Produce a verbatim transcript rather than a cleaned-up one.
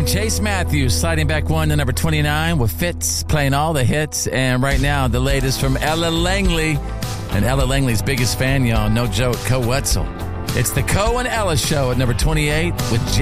Chase Matthews sliding back one to number twenty-nine with Fitz playing all the hits. And right now, the latest from Ella Langley. And Ella Langley's biggest fan, y'all. No joke, Co Wetzel. It's the Co and Ella Show at number twenty-eight with J.